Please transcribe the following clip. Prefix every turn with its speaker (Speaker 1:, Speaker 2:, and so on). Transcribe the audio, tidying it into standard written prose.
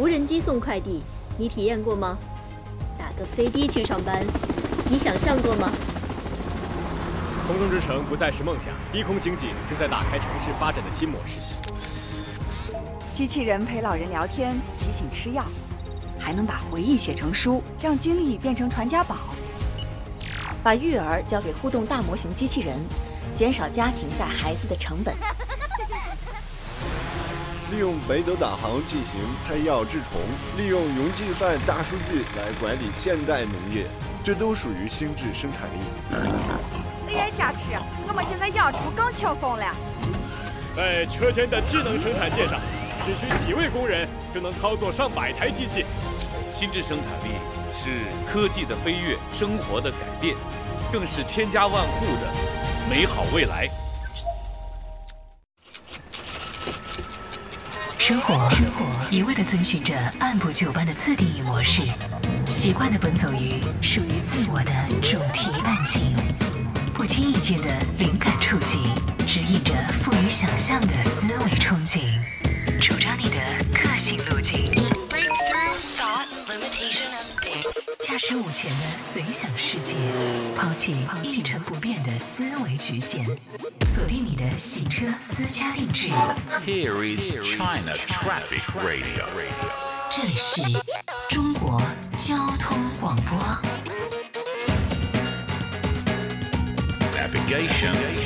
Speaker 1: 无人机送快递，你体验过吗？打个飞的去上班，你想象过吗？
Speaker 2: 空中之城不再是梦想，低空经济正在打开城市发展的新模式。
Speaker 3: 机器人陪老人聊天，提醒吃药，还能把回忆写成书，让经历变成传家宝。
Speaker 4: 把育儿交给互动大模型机器人，减少家庭带孩子的成本。
Speaker 5: 利用北斗导航进行胎药治虫，利用云计算大数据来管理现代农业，这都属于心智生产力。
Speaker 3: AI 加持，我们现在养猪更轻松了。
Speaker 2: 在车间的智能生产线上，只需几位工人就能操作上百台机器。
Speaker 6: 心智生产力是科技的飞跃，生活的改变，更是千家万户的美好未来。
Speaker 7: 生活一味地遵循着按部就班的自定义模式，习惯地奔走于属于自我的主题半径，不经意间的灵感触及，指引着富于想象的思维憧憬，主张你的个性路径。驾驶午前的随想世界，抛弃一成不变的思维局限，锁定你的行车私家定制。
Speaker 6: Here is China Traffic Radio。
Speaker 7: 这里是中国交通广播。
Speaker 6: Navigation